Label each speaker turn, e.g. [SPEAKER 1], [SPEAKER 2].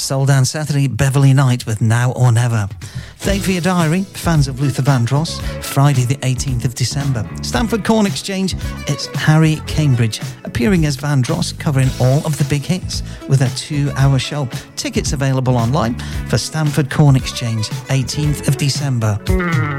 [SPEAKER 1] Soul Down Saturday, Beverly Knight with Now or Never. Date for your diary, fans of Luther Vandross, Friday the 18th of December. Stamford Corn Exchange, it's Harry Cambridge, appearing as Vandross, covering all of the big hits with a 2-hour show. Tickets available online for Stamford Corn Exchange, 18th of December.